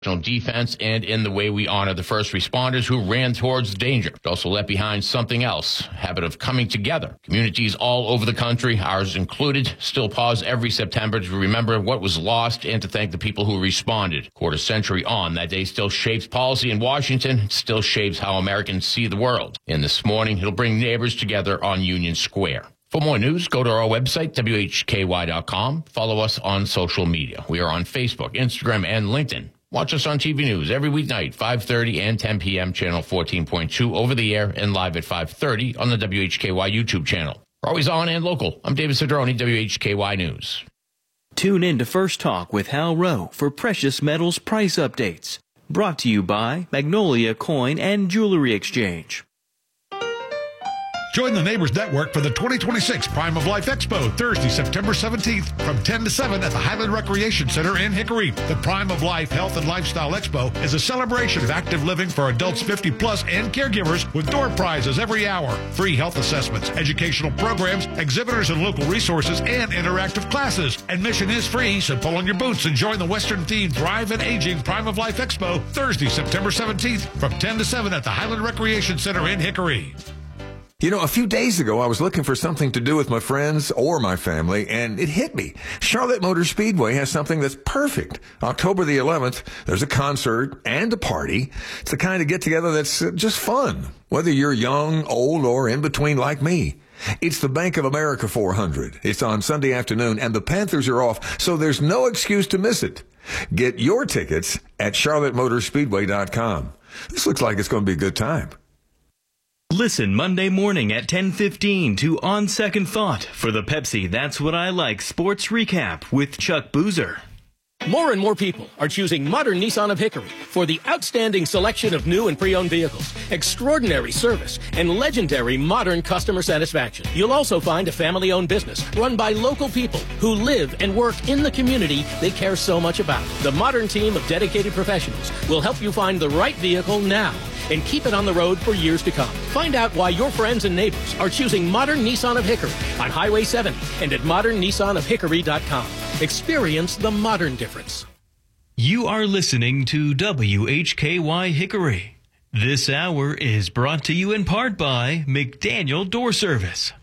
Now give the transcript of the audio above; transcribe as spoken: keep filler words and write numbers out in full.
defense and in the way we honor the first responders who ran towards danger. It also left behind something else, a habit of coming together. Communities all over the country, ours included, still pause every September to remember what was lost and to thank the people who responded. Quarter century on, that day still shapes policy in Washington. It still shapes how Americans see the world. And this morning, it'll bring neighbors together on Union Square. For more news, go to our website, W H K Y dot com. Follow us on social media. We are on Facebook, Instagram, and LinkedIn. Watch us on T V News every weeknight, five thirty and ten p.m., channel fourteen point two, over the air, and live at five thirty on the W H K Y YouTube channel. We're always on and local. I'm David Cedrone, W H K Y News. Tune in to First Talk with Hal Rowe for precious metals price updates. Brought to you by Magnolia Coin and Jewelry Exchange. Join the Neighbors Network for the twenty twenty-six Prime of Life Expo, Thursday, September seventeenth, from ten to seven at the Highland Recreation Center in Hickory. The Prime of Life Health and Lifestyle Expo is a celebration of active living for adults fifty plus and caregivers, with door prizes every hour, free health assessments, educational programs, exhibitors and local resources, and interactive classes. Admission is free, so pull on your boots and join the Western-themed Thrive and Aging Prime of Life Expo, Thursday, September seventeenth, from ten to seven at the Highland Recreation Center in Hickory. You know, a few days ago, I was looking for something to do with my friends or my family, and it hit me. Charlotte Motor Speedway has something that's perfect. October the eleventh, there's a concert and a party. It's the kind of get-together that's uh, just fun, whether you're young, old, or in between like me. It's the Bank of America four hundred. It's on Sunday afternoon, and the Panthers are off, so there's no excuse to miss it. Get your tickets at charlotte motor speedway dot com. This looks like it's going to be a good time. Listen Monday morning at ten fifteen to On Second Thought for the Pepsi That's What I Like Sports Recap with Chuck Boozer. More and more people are choosing modern Nissan of Hickory for the outstanding selection of new and pre-owned vehicles, extraordinary service, and legendary modern customer satisfaction. You'll also find a family-owned business run by local people who live and work in the community they care so much about. The modern team of dedicated professionals will help you find the right vehicle now and keep it on the road for years to come. Find out why your friends and neighbors are choosing modern Nissan of Hickory on Highway seventy and at modern nissan of hickory dot com. Experience the modern difference. You are listening to W H K Y Hickory. This hour is brought to you in part by McDaniel Door Service.